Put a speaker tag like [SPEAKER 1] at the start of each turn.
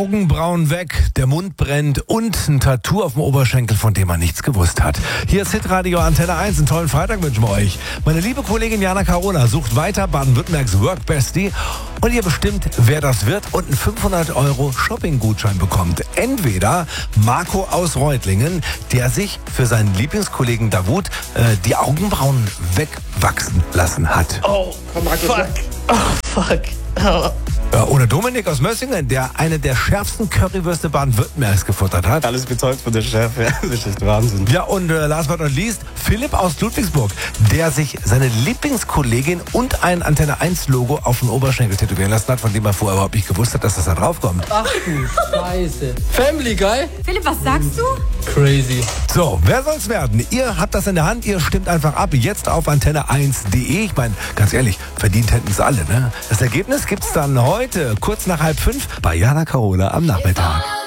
[SPEAKER 1] Augenbrauen weg, der Mund brennt und ein Tattoo auf dem Oberschenkel, von dem man nichts gewusst hat. Hier ist Hitradio Antenne 1. Einen tollen Freitag wünschen wir euch. Meine liebe Kollegin Jana Carola sucht weiter Baden-Württembergs Work Bestie und ihr bestimmt, wer das wird und einen 500 € Shopping-Gutschein bekommt. Entweder Marco aus Reutlingen, der sich für seinen Lieblingskollegen Davut die Augenbrauen wegwachsen lassen hat.
[SPEAKER 2] Oh, fuck. Oh, fuck. Oh.
[SPEAKER 1] Oder Dominik aus Mössingen, der eine der schärfsten Currywürste Baden-Württembergs gefuttert hat.
[SPEAKER 3] Alles bezeugt von der Chef, ja. Das ist echt Wahnsinn.
[SPEAKER 1] Ja, und last but not least, Philipp aus Ludwigsburg, der sich seine Lieblingskollegin und ein Antenne 1 Logo auf den Oberschenkel tätowieren lassen hat, von dem er vorher überhaupt nicht gewusst hat, dass das da draufkommt.
[SPEAKER 4] Ach du Scheiße. Family Guy?
[SPEAKER 5] Philipp, was sagst du?
[SPEAKER 4] Crazy.
[SPEAKER 1] So, wer soll's werden? Ihr habt das in der Hand, ihr stimmt einfach ab. Jetzt auf antenne1.de. Ich meine, ganz ehrlich, verdient hätten es alle, ne? Das Ergebnis gibt's dann heute, kurz nach 4:30, bei Jana Carola am Nachmittag.